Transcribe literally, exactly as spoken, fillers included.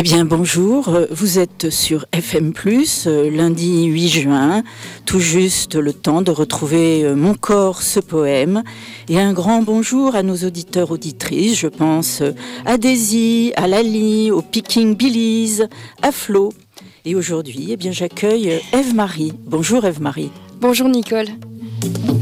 bien bonjour, vous êtes sur F M plus, lundi huit juin, tout juste le temps de retrouver Mon corps, ce poème, et un grand bonjour à nos auditeurs auditrices, je pense à Daisy, à Lali, au Picking Billies, à Flo, et aujourd'hui eh bien, j'accueille Ève-Marie. Bonjour Ève-Marie. Bonjour Nicole.